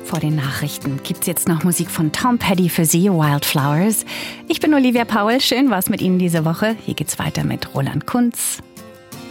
Vor den Nachrichten gibt's jetzt noch Musik von Tom Petty für Sie, Wildflowers. Ich bin Olivia Paul, schön war's mit Ihnen diese Woche. Hier geht's weiter mit Roland Kunz.